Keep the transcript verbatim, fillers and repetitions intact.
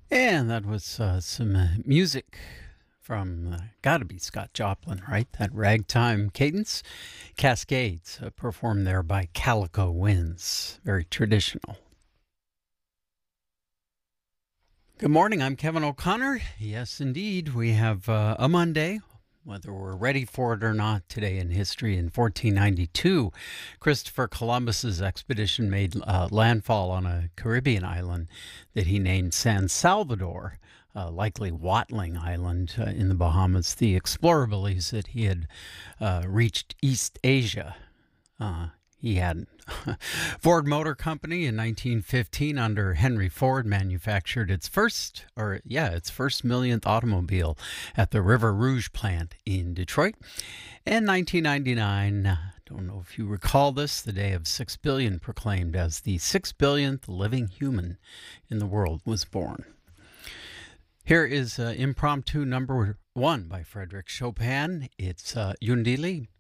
And that was uh, some uh, music from, uh, gotta be Scott Joplin, right? That ragtime cadence. Cascades, uh, performed there by Calico Winds. Very traditional. Good morning. I'm Kevin O'Connor. Yes, indeed. We have uh, a Monday. Whether we're ready for it or not, today in history in fourteen ninety-two, Christopher Columbus's expedition made uh, landfall on a Caribbean island that he named San Salvador, uh, likely Watling Island uh, in the Bahamas. The explorer believes that he had uh, reached East Asia. Uh, he had Ford Motor Company in nineteen fifteen under Henry Ford manufactured its first, or yeah, its first millionth automobile at the River Rouge plant in Detroit. In nineteen ninety-nine, I don't know if you recall this, the day of six billion proclaimed as the six billionth living human in the world was born. Here is uh, impromptu number one by Frédéric Chopin. It's uh, Yundili.